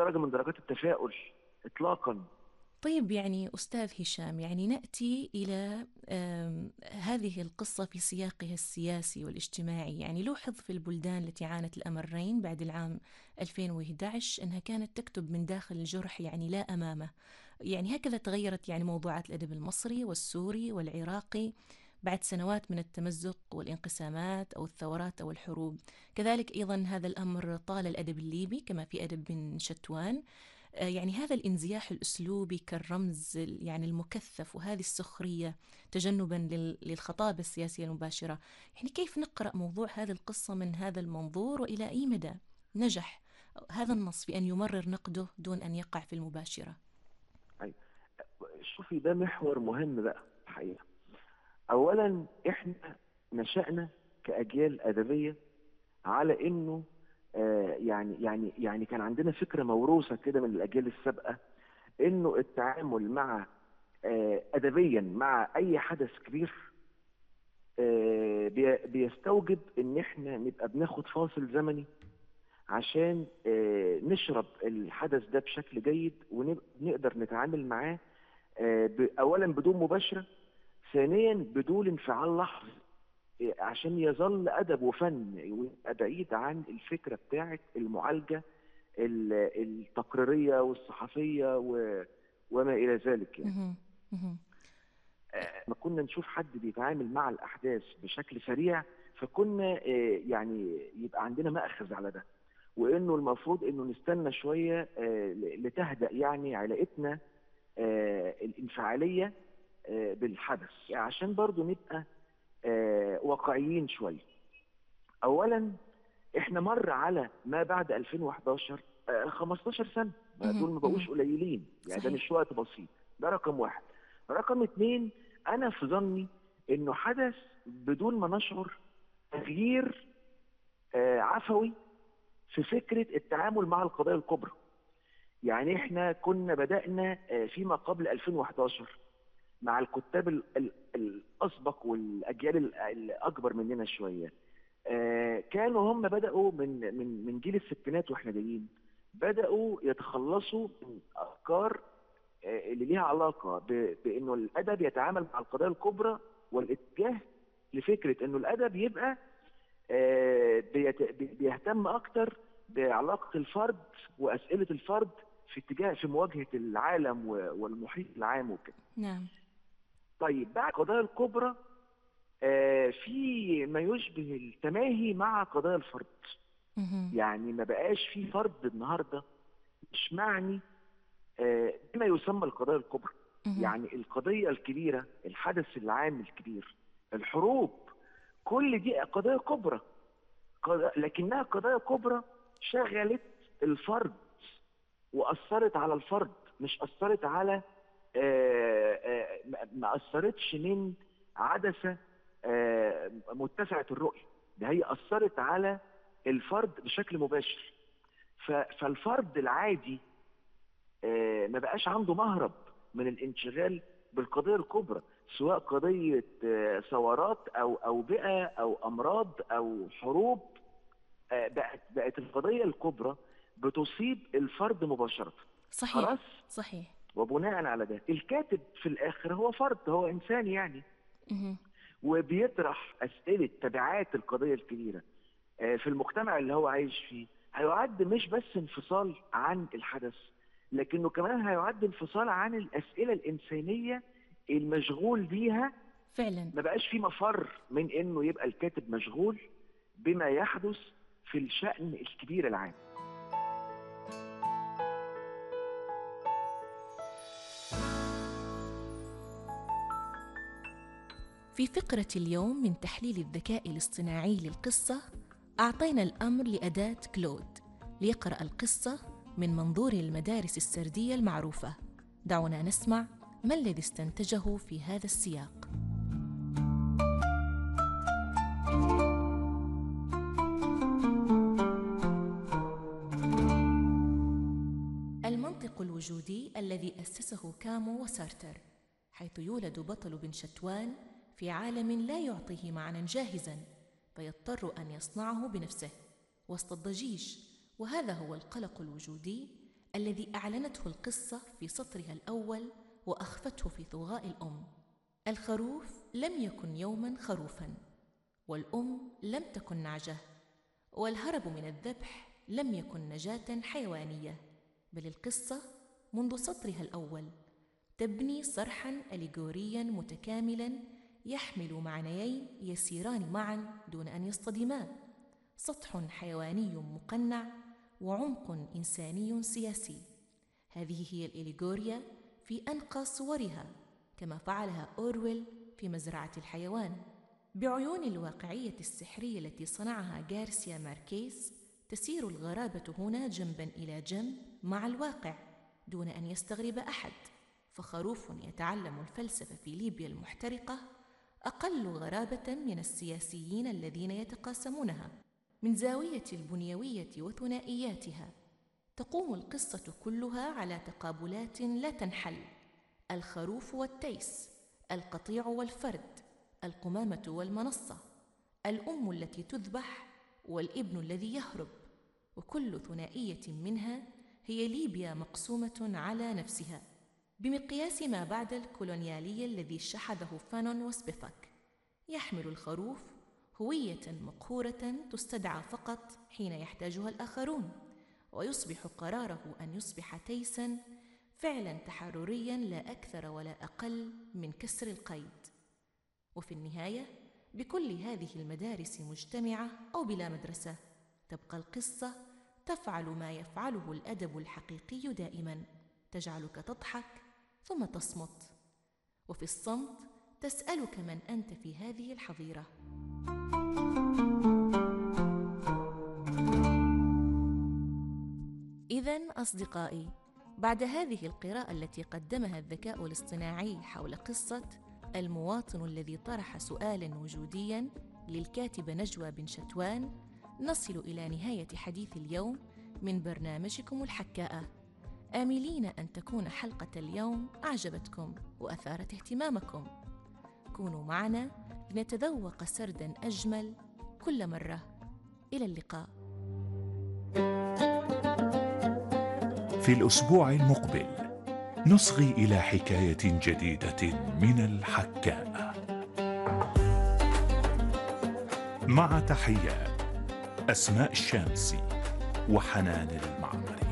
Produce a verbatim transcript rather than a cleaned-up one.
درجة من درجات التفاؤل إطلاقا. طيب يعني أستاذ هشام، يعني نأتي إلى آم، هذه القصة في سياقها السياسي والاجتماعي. يعني لوحظ في البلدان التي عانت الأمرين بعد العام ألفين وأحد عشر أنها كانت تكتب من داخل الجرح، يعني لا أمامه. يعني هكذا تغيرت يعني موضوعات الأدب المصري والسوري والعراقي بعد سنوات من التمزق والانقسامات أو الثورات أو الحروب. كذلك أيضا هذا الأمر طال الأدب الليبي كما في أدب بن شتوان. آه، يعني هذا الانزياح الأسلوبي كالرمز يعني المكثف، وهذه السخرية تجنبا لل- للخطابة السياسية المباشرة. يعني كيف نقرأ موضوع هذه القصة من هذا المنظور، وإلى أي مدى نجح هذا النص في أن يمرر نقده دون أن يقع في المباشرة؟ أيوة. شوفي، ده محور مهم بقى الحقيقة. أولا إحنا نشأنا كأجيال أدبية على إنه آه يعني يعني يعني كان عندنا فكرة موروثة كده من الأجيال السابقة، إنه التعامل مع آه أدبيا مع أي حدث كبير آه بي- بيستوجب إن إحنا نبقى بناخد فاصل زمني عشان آه نشرب الحدث ده بشكل جيد ونقدر نتعامل معاه آه ب- أولا بدون مباشرة، ثانيا بدون انفعال لحظي، إيه، عشان يظل أدب وفن ويبقى بعيد عن الفكرة بتاعت المعالجة ال- التقريرية والصحفية و- وما إلى ذلك يعني. مهم. مهم. آه، ما كنا نشوف حد بيتعامل مع الأحداث بشكل سريع، فكنا آه، يعني يبقى عندنا مأخذ على ده، وإنه المفروض إنه نستنى شوية آه، لتهدأ يعني علاقتنا آه، الانفعالية آه، بالحدث، عشان برضو نبقى آه، واقعيين شوية. اولا احنا مر على ما بعد ألفين وحداشر آه، خمستاشر سنة، ما مهم. دول ما مهم. بقوش قليلين يعني، ده صحيح. مش وقت بسيط. ده رقم واحد. رقم اتنين، انا في ظني انه حدث بدون ما نشعر تغيير آه، عفوي في فكرة التعامل مع القضايا الكبرى. يعني احنا كنا بدأنا آه، فيما قبل ألفين وحداشر مع الكتاب ال- ال- الأسبق والأجيال ال- الأكبر مننا شوية. آه، كانوا هم بدأوا من من من جيل الستينات واحنا جايين، بدأوا يتخلصوا من أفكار آه، اللي ليها علاقة ب- بأنه الأدب يتعامل مع القضايا الكبرى، والاتجاه لفكرة أنه الأدب يبقى آه، بيت- بي- بيهتم أكتر بعلاقة الفرد وأسئلة الفرد في اتجاه في مواجهة العالم و- والمحيط العام وكده. نعم. طيب بعد القضايا الكبرى آه، في ما يشبه التماهي مع قضايا الفرد. مهم. يعني ما بقاش في فرد النهارده مش معني آه، بما يسمى القضايا الكبرى. مهم. يعني القضية الكبيرة، الحدث العام الكبير، الحروب، كل دي قضايا كبرى، قضا- لكنها قضايا كبرى شغلت الفرد وأثرت على الفرد، مش أثرت على آه، آه، ما ما أثرتش من عدسة آه، متسعة الرؤية، ده هي أثرت على الفرد بشكل مباشر. ف- فالفرد العادي آه، ما بقاش عنده مهرب من الانشغال بالقضية الكبرى، سواء قضية آه، ثورات أو أوبئة أو أمراض أو حروب. آه، بقت بقت القضية الكبرى بتصيب الفرد مباشرة. خلاص. صحيح. صحيح. وبناء على ده الكاتب في الآخر هو فرد، هو إنسان يعني، مهم. وبيطرح أسئلة تبعات القضية الكبيرة آه، في المجتمع اللي هو عايش فيه. هيعد مش بس انفصال عن الحدث، لكنه كمان هيعد انفصال عن الأسئلة الإنسانية المشغول بيها. فعلا. ما بقاش في مفر من إنه يبقى الكاتب مشغول بما يحدث في الشأن الكبير العام. في فقرة اليوم من تحليل الذكاء الاصطناعي للقصة، أعطينا الأمر لأداة كلود ليقرأ القصة من منظور المدارس السردية المعروفة. دعونا نسمع ما الذي استنتجه في هذا السياق. المنطق الوجودي الذي أسسه كامو وسارتر، حيث يولد بطل بن شتوان في عالم لا يعطيه معنى جاهزا، فيضطر أن يصنعه بنفسه وسط الضجيج. وهذا هو القلق الوجودي الذي أعلنته القصة في سطرها الأول وأخفته في ثغاء الأم. الخروف لم يكن يوما خروفا، والأم لم تكن نعجة، والهرب من الذبح لم يكن نجاة حيوانية، بل القصة منذ سطرها الأول تبني صرحا أليغوريا متكاملا يحمل معنيين يسيران معا دون أن يصطدما: سطح حيواني مقنع وعمق إنساني سياسي. هذه هي الإليغوريا في أنقى صورها، كما فعلها أورويل في مزرعة الحيوان. بعيون الواقعية السحرية التي صنعها غارسيا ماركيز تسير الغرابة هنا جنبا إلى جنب مع الواقع دون أن يستغرب أحد، فخروف يتعلم الفلسفة في ليبيا المحترقة أقل غرابة من السياسيين الذين يتقاسمونها. من زاوية البنيوية وثنائياتها تقوم القصة كلها على تقابلات لا تنحل: الخروف والتيس، القطيع والفرد، القمامة والمنصة، الأم التي تذبح والابن الذي يهرب، وكل ثنائية منها هي ليبيا مقسومة على نفسها بمقياس ما بعد الكولونيالي الذي شحذه فانون وسبيفاك. يحمل الخروف هوية مقهورة تستدعى فقط حين يحتاجها الآخرون، ويصبح قراره أن يصبح تيساً فعلاً تحررياً لا أكثر ولا أقل من كسر القيد. وفي النهاية بكل هذه المدارس مجتمعة أو بلا مدرسة، تبقى القصة تفعل ما يفعله الأدب الحقيقي دائماً: تجعلك تضحك ثم تصمت، وفي الصمت تسألك من أنت في هذه الحظيرة. إذن أصدقائي، بعد هذه القراءة التي قدمها الذكاء الاصطناعي حول قصة المواطن الذي طرح سؤالاً وجودياً للكاتبة نجوى بن شتوان، نصل إلى نهاية حديث اليوم من برنامجكم الحكاءة، آملين أن تكون حلقة اليوم أعجبتكم وأثارت اهتمامكم. كونوا معنا لنتذوق سرداً أجمل كل مرة. إلى اللقاء. في الأسبوع المقبل نصغي إلى حكاية جديدة من الحكاء. مع تحيات أسماء الشامسي وحنان المعمري.